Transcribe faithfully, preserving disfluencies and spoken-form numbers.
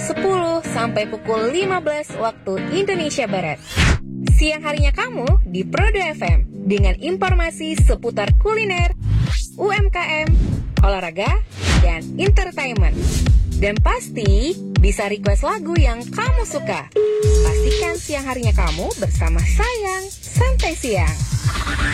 sepuluh sampai pukul lima belas waktu Indonesia Barat. Siang harinya kamu di Prodo F M dengan informasi seputar kuliner, U M K M, olahraga, dan entertainment. Dan pasti bisa request lagu yang kamu suka. Pastikan siang harinya kamu bersama Sayang Santai Siang.